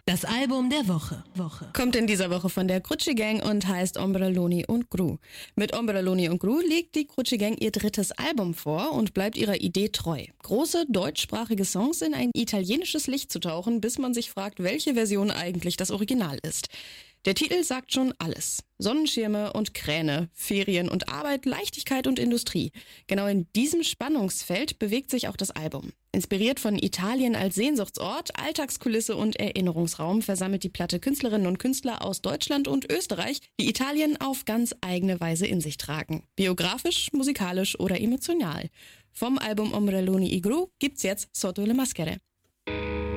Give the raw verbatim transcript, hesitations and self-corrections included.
Das Album der Woche. Woche. Kommt in dieser Woche von der Cruci Gang und heißt Ombrelloni und Gru. Mit Ombrelloni und Gru legt die Cruci Gang ihr drittes Album vor und bleibt ihrer Idee treu. Große deutschsprachige Songs in ein italienisches Licht zu tauchen, bis man sich fragt, welche Version eigentlich das Original ist. Der Titel sagt schon alles. Sonnenschirme und Kräne, Ferien und Arbeit, Leichtigkeit und Industrie. Genau in diesem Spannungsfeld bewegt sich auch das Album. Inspiriert von Italien als Sehnsuchtsort, Alltagskulisse und Erinnerungsraum versammelt die Platte Künstlerinnen und Künstler aus Deutschland und Österreich, die Italien auf ganz eigene Weise in sich tragen. Biografisch, musikalisch oder emotional. Vom Album Ombrelloni e Gru gibt's jetzt Sotto le Maschere.